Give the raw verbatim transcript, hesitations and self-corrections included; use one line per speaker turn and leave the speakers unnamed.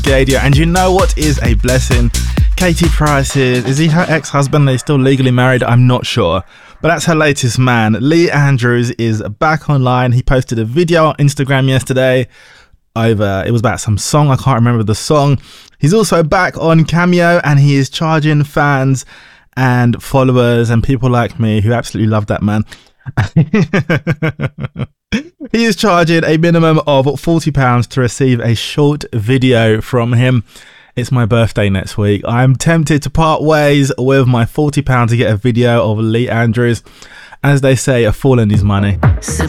Gadio. And you know what is a blessing? Katie Price is, is he her ex-husband? They're still legally married? I'm not sure. But that's her latest man. Lee Andrews is back online. He posted a video on Instagram yesterday over, it was about some song. I can't remember the song. He's also back on Cameo, and he is charging fans and followers and people like me who absolutely love that man. He is charging a minimum of forty pounds to receive a short video from him. It's my birthday next week. I'm tempted to part ways with my forty pounds to get a video of Lee Andrews. As they say, a fool and his money.
So